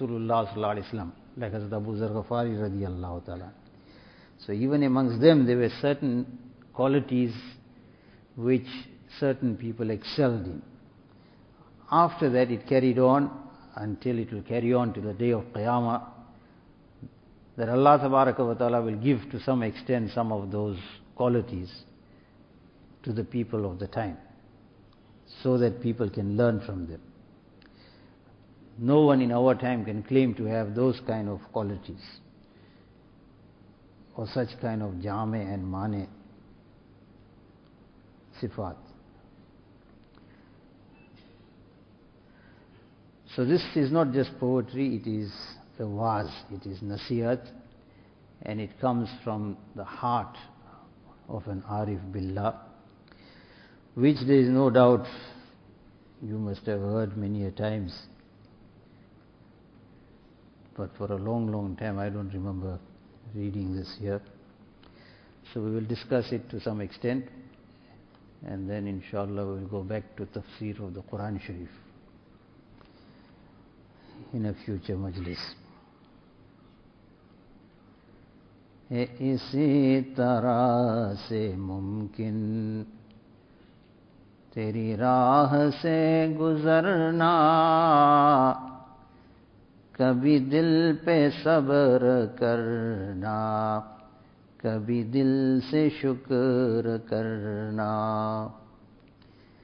Rasulullah sallallahu alaihi wasallam, like Hazrat Abu Zar Ghafari radiyallahu ta'ala. So even amongst them, there were certain qualities which certain people excelled in. After that, it carried on until it will carry on to the day of Qiyamah, that Allah Tabaraka wa Ta'ala will give to some extent some of those qualities to the people of the time, so that people can learn from them. No one in our time can claim to have those kind of qualities or such kind of jame and mane sifat. So this is not just poetry, it is the waz, it is nasihat, and it comes from the heart of an Arif Billah, which there is no doubt you must have heard many a times, but for a long, long time I don't remember reading this here. So we will discuss it to some extent, and then inshallah we will go back to tafsir of the Quran Sharif in a future majlis. है इसी तरह से मुमकिन तेरी राह से गुजरना, कभी दिल पे सब्र करना, कभी दिल से शुक्र करना.